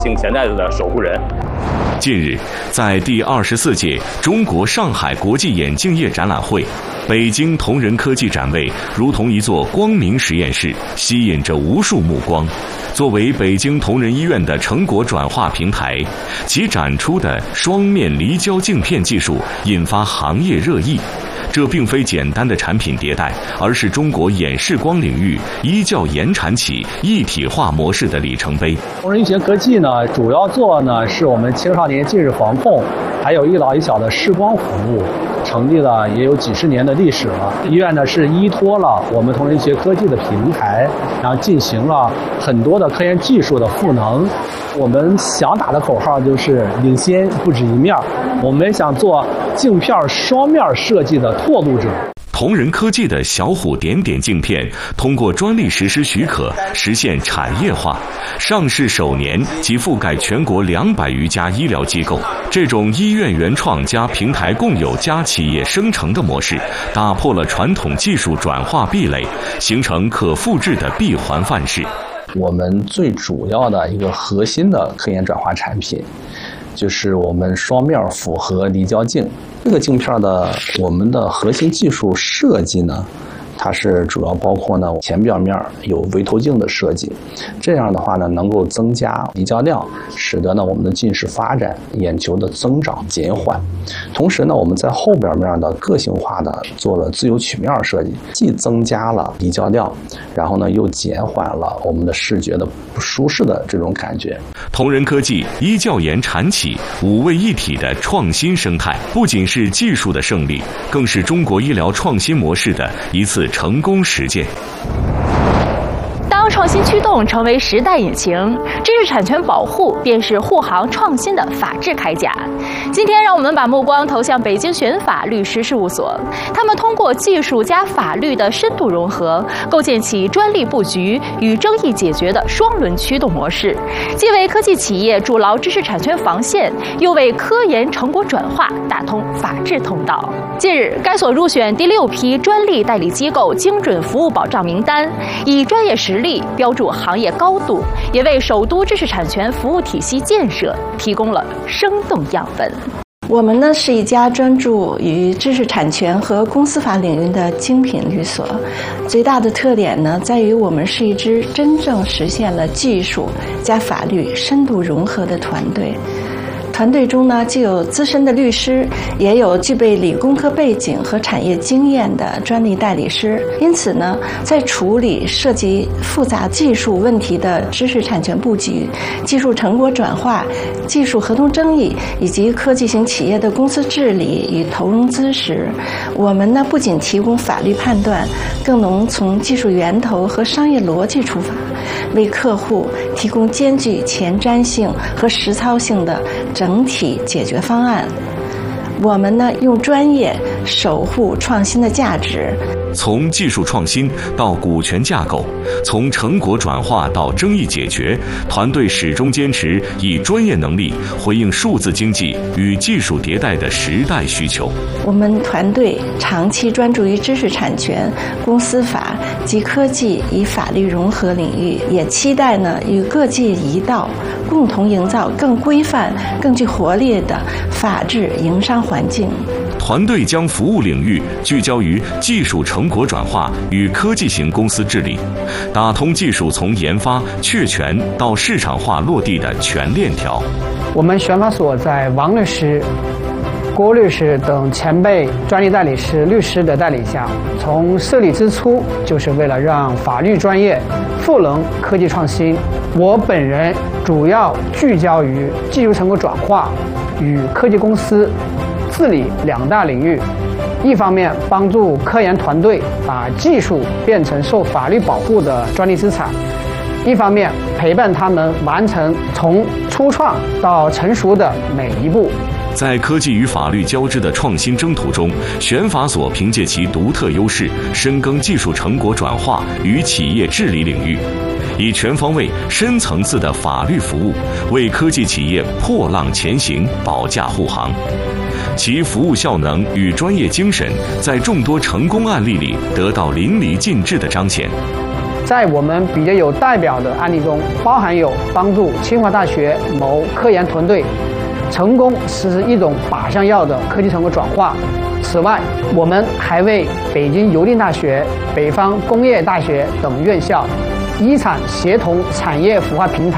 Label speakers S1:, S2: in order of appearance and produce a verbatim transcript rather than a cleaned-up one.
S1: 性钱袋子的守护人。
S2: 近日，在第二十四届中国上海国际眼镜业展览会，北京同仁科技展位如同一座光明实验室，吸引着无数目光。作为北京同仁医院的成果转化平台，其展出的双面离焦镜片技术引发行业热议。这并非简单的产品迭代，而是中国眼视光领域医教研产企一体化模式的里程碑。
S3: 同仁医学科技呢，主要做呢是我们青少年近视防控，还有一老一小的视光服务，成立了也有几十年的历史了。医院呢是依托了我们同仁医学科技的平台，然后进行了很多的科研技术的赋能。我们想打的口号就是领先不止一面，我们想做镜片双面设计的拓路者。
S2: 同仁科技的小虎点点镜片通过专利实施许可，实现产业化。上市首年即覆盖全国两百余家医疗机构。这种医院原创加平台共有加企业生成的模式，打破了传统技术转化壁垒，形成可复制的闭环范式。
S4: 我们最主要的一个核心的科研转化产品，就是我们双面复合离焦镜。这个镜片的我们的核心技术设计呢，它是主要包括呢前表面有微透镜的设计，这样的话呢能够增加离焦量，使得呢我们的近视发展、眼球的增长减缓。同时呢我们在后表面的个性化的做了自由曲面设计，既增加了离焦量，然后呢又减缓了我们的视觉的不舒适的这种感觉。
S2: 同仁科技医教研产企五位一体的创新生态，不仅是技术的胜利，更是中国医疗创新模式的一次成功实践。
S5: 当创新驱动成为时代引擎，知识产权保护便是护航创新的法治铠甲。今天，让我们把目光投向北京玄法律师事务所，他们通过技术加法律的深度融合，构建起专利布局与争议解决的双轮驱动模式，既为科技企业筑牢知识产权防线，又为科研成果转化打通法治通道。近日，该所入选第六批专利代理机构精准服务保障名单，以专业实力标注行业高度，也为首都知识产权服务体系建设提供了生动样本。
S6: 我们呢是一家专注于知识产权和公司法领域的精品律所，最大的特点呢在于我们是一支真正实现了技术加法律深度融合的团队。团队中呢，既有资深的律师，也有具备理工科背景和产业经验的专利代理师。因此呢，在处理涉及复杂技术问题的知识产权布局、技术成果转化、技术合同争议以及科技型企业的公司治理与投融资时，我们呢不仅提供法律判断，更能从技术源头和商业逻辑出发，为客户提供兼具前瞻性和实操性的整体解决方案。我们呢，用专业守护创新的价值。
S2: 从技术创新到股权架构，从成果转化到争议解决，团队始终坚持以专业能力回应数字经济与技术迭代的时代需求。
S6: 我们团队长期专注于知识产权、公司法及科技与法律融合领域，也期待呢与各界一道，共同营造更规范、更具活力的法治营商环境。
S2: 团队将服务领域聚焦于技术成果转化与科技型公司治理，打通技术从研发确权到市场化落地的全链条。
S7: 我们玄法所在王律师、郭律师等前辈专利代理师、律师的带领下，从设立之初就是为了让法律专业赋能科技创新。我本人主要聚焦于技术成果转化与科技公司治理两大领域，一方面帮助科研团队把技术变成受法律保护的专利资产，一方面陪伴他们完成从初创到成熟的每一步。
S2: 在科技与法律交织的创新征途中，玄法所凭借其独特优势，深耕技术成果转化与企业治理领域，以全方位、深层次的法律服务，为科技企业破浪前行保驾护航。其服务效能与专业精神在众多成功案例里得到淋漓尽致的彰显。
S7: 在我们比较有代表的案例中，包含有帮助清华大学某科研团队成功实施一种靶向药的科技成果转化。此外，我们还为北京邮电大学、北方工业大学等院校一产协同产业孵化平台